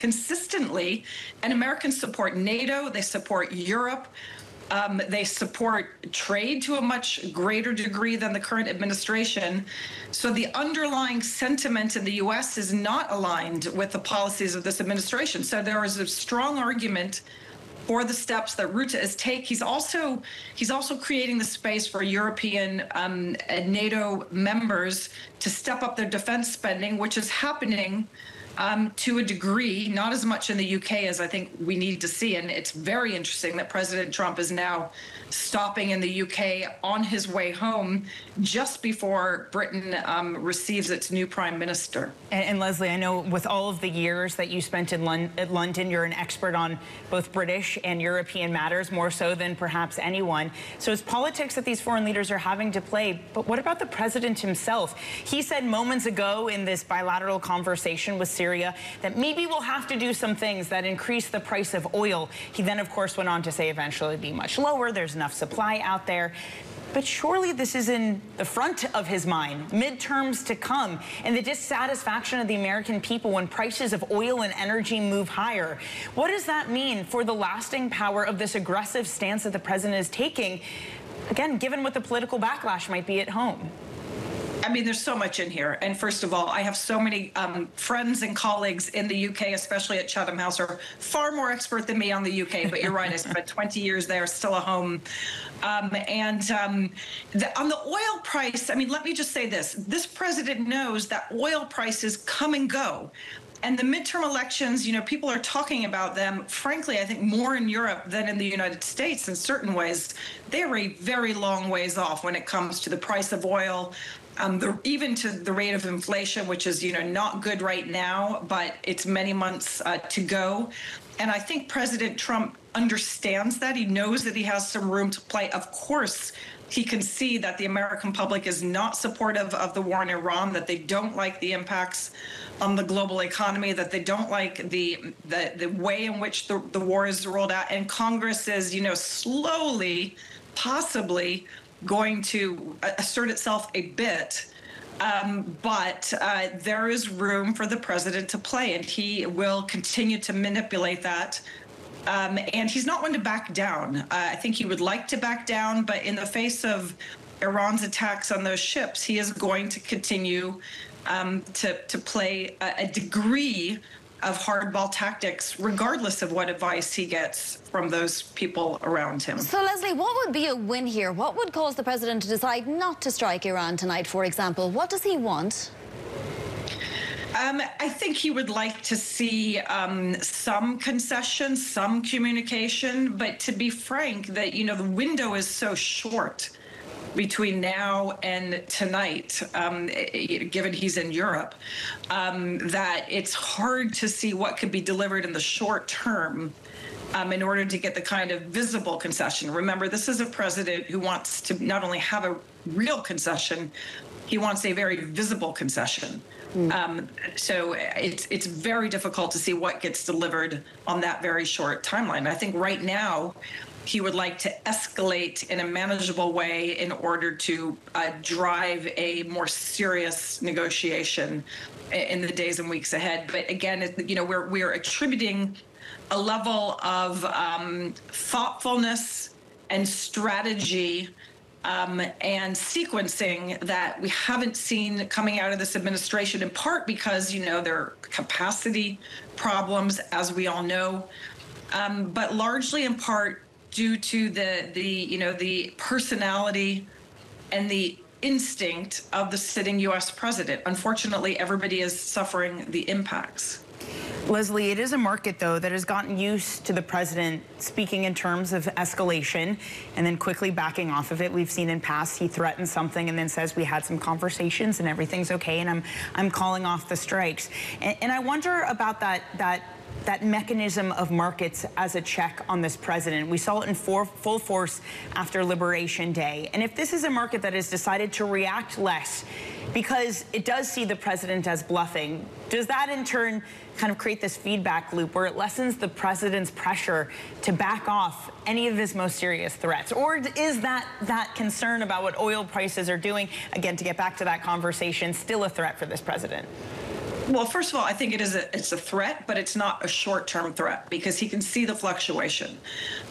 consistently, and Americans support NATO, they support Europe, they support trade to a much greater degree than the current administration. So the underlying sentiment in the U.S. is not aligned with the policies of this administration. So there is a strong argument for the steps that Rutte is taking. He's also creating the space for European and NATO members to step up their defense spending, which is happening to a degree, not as much in the UK as I think we need to see. And it's very interesting that President Trump is now stopping in the UK on his way home just before Britain receives its new prime minister. And Leslie, I know with all of the years that you spent in London, you're an expert on both British and European matters, more so than perhaps anyone. So it's politics that these foreign leaders are having to play. But what about the president himself? He said moments ago in this bilateral conversation with Syria that maybe we'll have to do some things that increase the price of oil. He then, of course, went on to say eventually it'd be much lower. There's enough supply out there. But surely this is in the front of his mind, midterms to come, and the dissatisfaction of the American people when prices of oil and energy move higher. What does that mean for the lasting power of this aggressive stance that the president is taking, again, given what the political backlash might be at home? I mean, there's so much in here. And first of all, I have so many friends and colleagues in the UK, especially at Chatham House, are far more expert than me on the UK. But you're right, I spent 20 years there, still a home. On the oil price, I mean, let me just say this. This president knows that oil prices come and go. And the midterm elections, you know, people are talking about them, frankly, I think more in Europe than in the United States in certain ways. They're a very long ways off when it comes to the price of oil, even to the rate of inflation, which is, you know, not good right now, but it's many months to go. And I think President Trump understands that. He knows that he has some room to play. Of course, he can see that the American public is not supportive of the war in Iran, that they don't like the impacts on the global economy, that they don't like the way in which the war is rolled out. And Congress is, you know, slowly, possibly going to assert itself a bit. But there is room for the president to play, and he will continue to manipulate that. And he's not one to back down. I think he would like to back down, but in the face of Iran's attacks on those ships, he is going to continue to play a degree of hardball tactics, regardless of what advice he gets from those people around him. So, Leslie, what would be a win here? What would cause the president to decide not to strike Iran tonight, for example? What does he want? I think he would like to see some concessions, some communication, but to be frank, that, you know, the window is so short between now and tonight, given he's in Europe, that it's hard to see what could be delivered in the short term in order to get the kind of visible concession. Remember, this is a president who wants to not only have a real concession, he wants a very visible concession. So it's very difficult to see what gets delivered on that very short timeline. I think right now, he would like to escalate in a manageable way in order to drive a more serious negotiation in the days and weeks ahead. But again, you know, we're attributing a level of thoughtfulness and strategy and sequencing that we haven't seen coming out of this administration, in part because, you know, there are capacity problems, as we all know, but largely in part due to the personality and the instinct of the sitting U.S. president. Unfortunately, everybody is suffering the impacts. Leslie, it is a market, though, that has gotten used to the president speaking in terms of escalation and then quickly backing off of it. We've seen in past he threatens something and then says we had some conversations and everything's okay and I'm calling off the strikes. And I wonder about that mechanism of markets as a check on this president. We saw it in full force after Liberation Day. And if this is a market that has decided to react less because it does see the president as bluffing, does that in turn kind of create this feedback loop where it lessens the president's pressure to back off any of his most serious threats? Or is that concern about what oil prices are doing, again, to get back to that conversation, still a threat for this president? Well, first of all, I think it's a threat, but it's not a short-term threat because he can see the fluctuation.